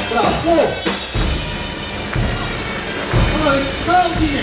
Bravo. Oh, extraordinaire.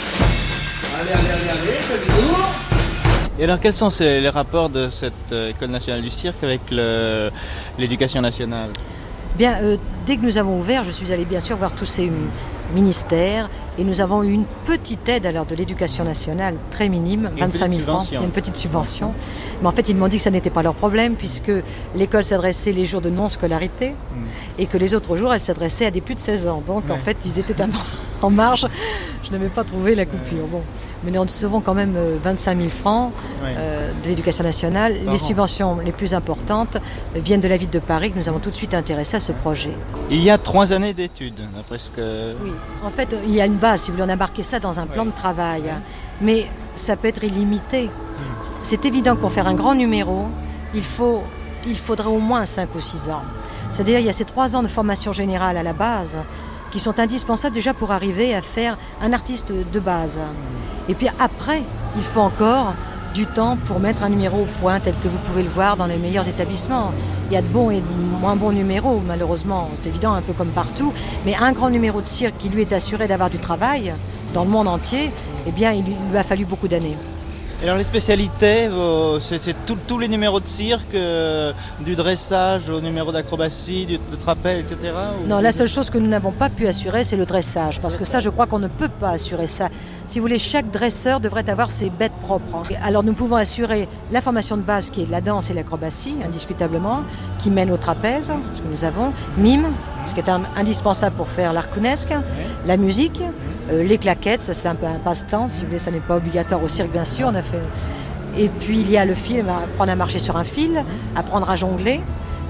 Allez, faites-le. Et alors, quels sont les rapports de cette École nationale du cirque avec l'éducation nationale ? Bien, dès que nous avons ouvert, je suis allée bien sûr voir tous ces ministères et nous avons eu une petite aide alors de l'éducation nationale, très minime, 25 000 francs, une petite subvention. Mais en fait, ils m'ont dit que ça n'était pas leur problème puisque l'école s'adressait les jours de non-scolarité et que les autres jours, elle s'adressait à des plus de 16 ans. Donc en fait, ils étaient en marge. Je n'avais pas trouvé la coupure. Bon. Mais nous recevons quand même 25 000 francs de l'éducation nationale. Les subventions les plus importantes viennent de la ville de Paris que nous avons tout de suite intéressé à ce projet. Il y a 3 années d'études, d'après ce que... Oui, en fait, il y a une base, si vous voulez, on a marqué ça dans un plan de travail. Mais ça peut être illimité. C'est évident que pour faire un grand numéro, il faudrait au moins 5 ou 6 ans. C'est-à-dire qu'il y a ces 3 ans de formation générale à la base qui sont indispensables déjà pour arriver à faire un artiste de base. Et puis après, il faut encore du temps pour mettre un numéro au point tel que vous pouvez le voir dans les meilleurs établissements. Il y a de bons et de moins bons numéros, malheureusement, c'est évident, un peu comme partout. Mais un grand numéro de cirque qui lui est assuré d'avoir du travail dans le monde entier, eh bien, il lui a fallu beaucoup d'années. Et alors les spécialités, c'est tous les numéros de cirque, du dressage au numéro d'acrobatie, de trapèze, etc. Non, la seule chose que nous n'avons pas pu assurer, c'est le dressage. Parce que ça, je crois qu'on ne peut pas assurer ça. Si vous voulez, chaque dresseur devrait avoir ses bêtes propres. Alors nous pouvons assurer la formation de base qui est la danse et l'acrobatie, indiscutablement, qui mène au trapèze, ce que nous avons, mime, ce qui est indispensable pour faire l'art clownesque, la musique, les claquettes, ça c'est un peu un passe-temps, si vous voulez, ça n'est pas obligatoire au cirque bien sûr. Et puis il y a le film, apprendre à marcher sur un fil, apprendre à jongler,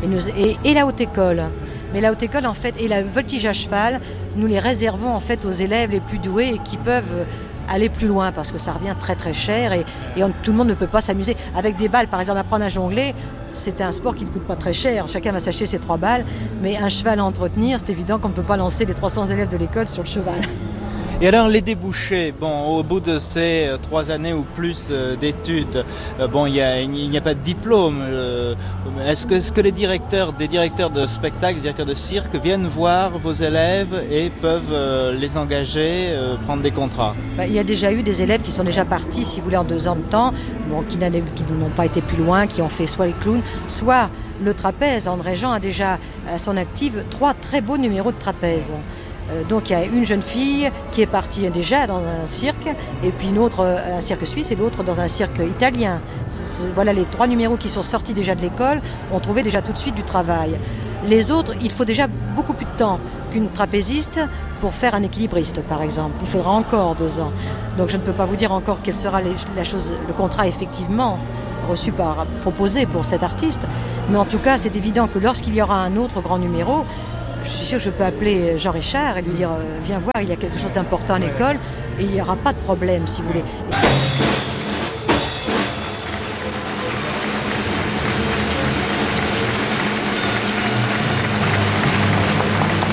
et la haute école. Mais la haute école en fait, et la voltige à cheval, nous les réservons en fait aux élèves les plus doués et qui peuvent aller plus loin parce que ça revient très très cher et tout le monde ne peut pas s'amuser. Avec des balles, par exemple, apprendre à jongler, c'est un sport qui ne coûte pas très cher. Chacun va s'acheter ses 3 balles, mais un cheval à entretenir, c'est évident qu'on ne peut pas lancer les 300 élèves de l'école sur le cheval. Et alors les débouchés, au bout de ces 3 années ou plus d'études, il n'y a pas de diplôme. Est-ce que des directeurs de spectacle, des directeurs de cirque viennent voir vos élèves et peuvent les engager, prendre des contrats ? Il y a déjà eu des élèves qui sont déjà partis, si vous voulez, en 2 ans de temps, qui n'ont pas été plus loin, qui ont fait soit les clowns, soit le trapèze. André Jean a déjà à son active 3 très beaux numéros de trapèze. Donc il y a une jeune fille qui est partie déjà dans un cirque, et puis une autre, un cirque suisse, et l'autre dans un cirque italien. Voilà les 3 numéros qui sont sortis déjà de l'école, ont trouvé déjà tout de suite du travail. Les autres, il faut déjà beaucoup plus de temps qu'une trapéziste pour faire un équilibriste, par exemple. Il faudra encore 2 ans. Donc je ne peux pas vous dire encore quelle sera le contrat effectivement proposé pour cet artiste, mais en tout cas c'est évident que lorsqu'il y aura un autre grand numéro, je suis sûre que je peux appeler Jean Richard et lui dire viens voir, il y a quelque chose d'important à l'école et il n'y aura pas de problème si vous voulez.